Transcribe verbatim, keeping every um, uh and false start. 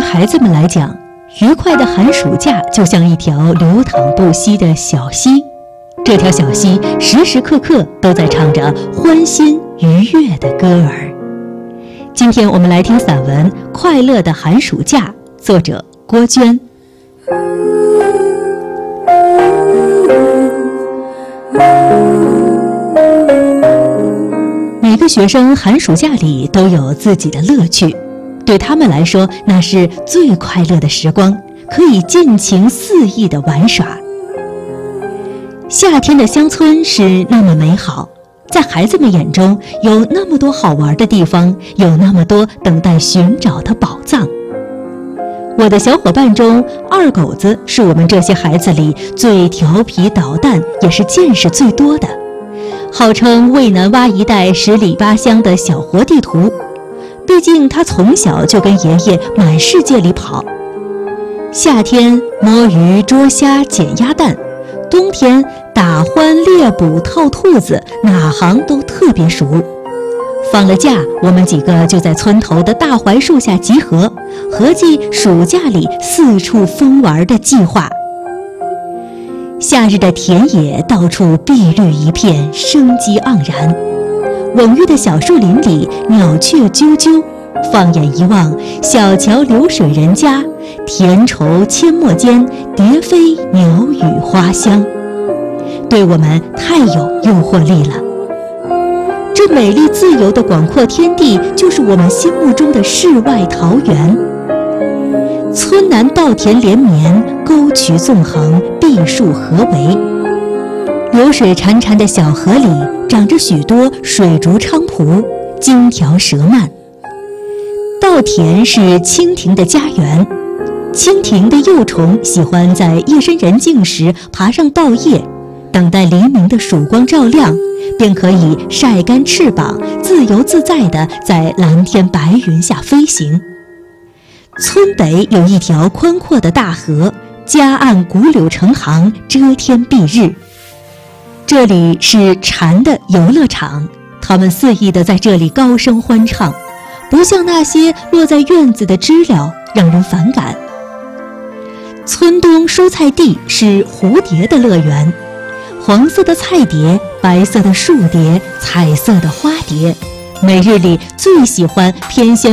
孩子们来讲，愉快的寒暑假就像一条流淌不息的小溪，这条小溪时时刻刻都在唱着欢欣愉悦的歌儿。今天我们来听散文《快乐的寒暑假》，作者郭娟。每个学生寒暑假里都有自己的乐趣，对他们来说，那是最快乐的时光，可以尽情肆意地玩耍。夏天的乡村是那么美好，在孩子们眼中有那么多好玩的地方，有那么多等待寻找的宝藏。我的小伙伴中，二狗子是我们这些孩子里最调皮捣蛋，也是见识最多的，号称渭南洼一带十里八乡的小活地图。毕竟他从小就跟爷爷满世界里跑，夏天摸鱼捉虾捡鸭蛋，冬天打獾猎捕套兔子，哪行都特别熟。放了假，我们几个就在村头的大槐树下集合，合计暑假里四处疯玩的计划。夏日的田野到处碧绿一片，生机盎然。蓊郁的小树林里，鸟雀啾啾，放眼一望，小桥流水人家，田畴阡陌间，蝶飞鸟语花香，对我们太有诱惑力了。这美丽自由的广阔天地，就是我们心目中的世外桃源。村南稻田连绵，沟渠纵横，碧树合围。流水潺潺的小河里，长着许多水竹菖蒲，荆条蛇蔓。稻田是蜻蜓的家园，蜻蜓的幼虫喜欢在夜深人静时爬上稻叶，等待黎明的曙光照亮，便可以晒干翅膀，自由自在地在蓝天白云下飞行。村北有一条宽阔的大河，夹岸古柳成行，遮天蔽日。这里是蝉的游乐场，它们肆意地在这里高声欢唱，不像那些落在院子的知了，让人反感。村东蔬菜地是蝴蝶的乐园，黄色的菜蝶，白色的树蝶，彩色的花蝶，每日里最喜欢翩跹